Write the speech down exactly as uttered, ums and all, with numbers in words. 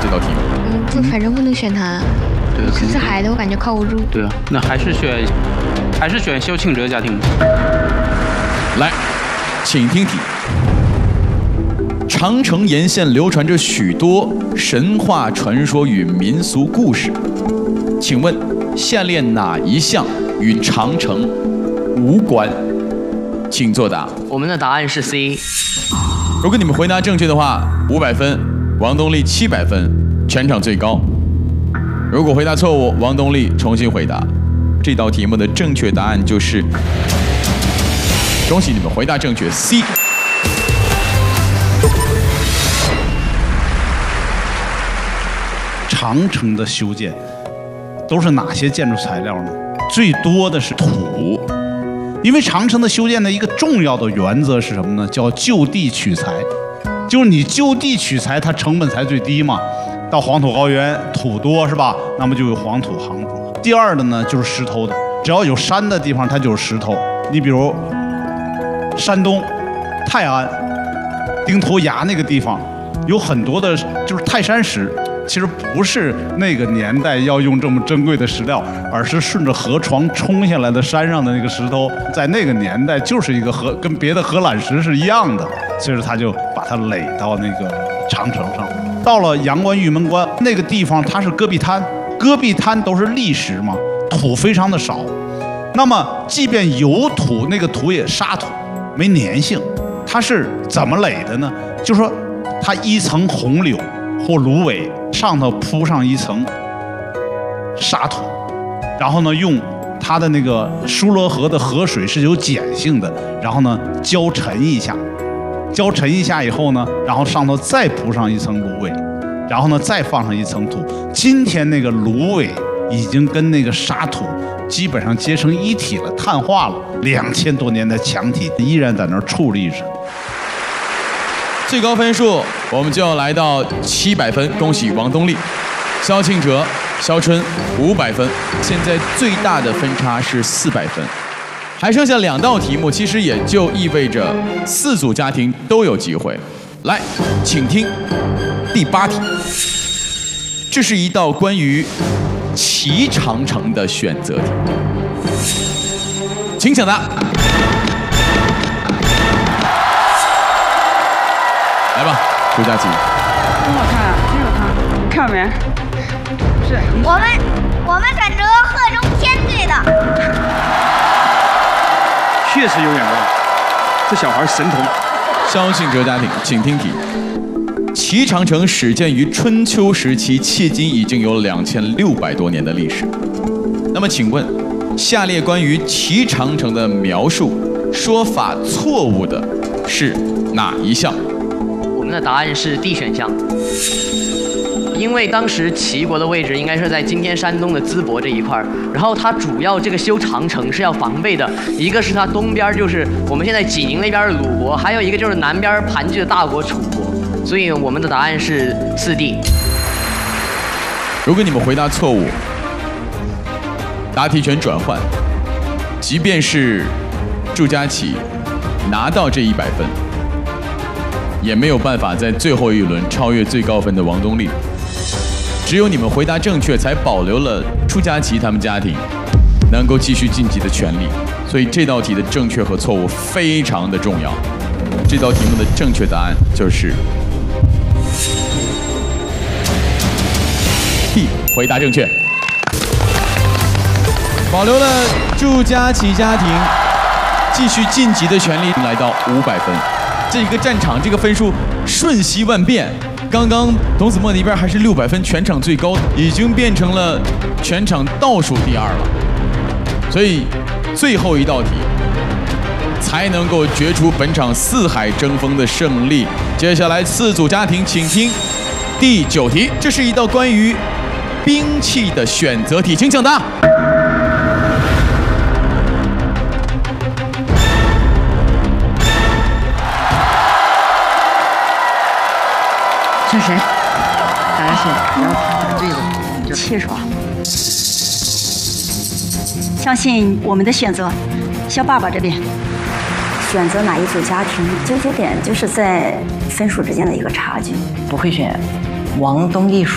这道题目。 嗯，就反正不能选他。 对， 是是海的，我感觉靠不住。 对啊，那还是选，还是选萧庆哲家庭。 来，请听题。长城沿线流传着许多神话传说与民俗故事，请问下列哪一项与长城无关？请作答。 我们的答案是 C。 如果你们回答正确的话，五百分，王东丽七百分，全场最高。如果回答错误，王东丽重新回答。这道题目的正确答案就是，恭喜你们回答正确 ，C。 长城的修建都是哪些建筑材料呢？最多的是土，因为长城的修建的一个重要的原则是什么呢？叫就地取材，就是你就地取材，它成本才最低嘛。到黄土高原土多是吧？那么就有黄土夯土。第二的呢就是石头的，只要有山的地方它就是石头。你比如山东泰安丁头崖那个地方有很多的就是泰山石。其实不是那个年代要用这么珍贵的石料，而是顺着河床冲下来的山上的那个石头，在那个年代就是一个河，跟别的荷兰石是一样的，所以说他就把它垒到那个长城上。到了阳关、玉门关那个地方，它是戈壁滩，戈壁滩都是砾石嘛，土非常的少。那么即便有土，那个土也沙土，没粘性。它是怎么垒的呢？就说它一层红柳或芦苇。上头铺上一层沙土，然后呢，用它的那个疏罗河的河水是有碱性的，然后呢浇沉一下，浇沉一下以后呢，然后上头再铺上一层芦苇，然后呢再放上一层土。今天那个芦苇已经跟那个沙土基本上结成一体了，碳化了，两千多年的墙体依然在那儿矗立着。 最高分数我们就要来到七百分，恭喜王东丽、萧庆哲、肖春五百分，现在最大的分差是四百分，还剩下两道题目，其实也就意味着四组家庭都有机会。来，请听第八题，这是一道关于骑长城的选择题，请抢答。来吧，朱佳琪。 真好看啊，真好看，看到没？是我们我们选择贺中天队的。 确实有眼光，这小孩神童。 萧庆哲家庭，请听题：骑长城始建于春秋时期，迄今已经有两千六百多年的历史。那么，请问，下列关于骑长城的描述说法错误的是哪一项？ 我们的答案是 D 选项，因为当时齐国的位置应该是在今天山东的淄博这一块儿，然后它主要这个修长城是要防备的，一个是它东边就是我们现在济宁那边的鲁国，还有一个就是南边盘踞的大国楚国，所以我们的答案是四 D。 如果你们回答错误，答题权转换，即便是祝佳琪拿到这一百分，也没有办法在最后一轮超越最高分的王东丽。只有你们回答正确，才保留了朱佳琪他们家庭能够继续晋级的权利。所以这道题的正确和错误非常的重要。这道题目的正确答案就是 D， 回答正确，保留了祝佳琪家庭继续晋级的权利，来到五百分。这个战场，这个分数瞬息万变。刚刚董子墨那边还是六百分，全场最高，已经变成了全场倒数第二了。所以最后一道题才能够决出本场四海争锋的胜利。接下来四组家庭，请听第九题，这是一道关于兵器的选择题，请抢答。 是谁？答案是，然后这个切耍。 相信我们的选择，肖爸爸这边选择哪一组家庭，纠结点就是在分数之间的一个差距。 不会选王东丽。